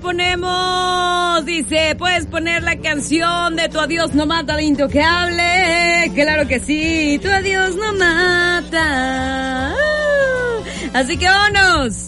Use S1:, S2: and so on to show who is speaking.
S1: ponemos. Dice, ¿puedes poner la canción de Tu adiós no mata de Intocable? Claro que sí, Tu adiós no mata. Así que vámonos.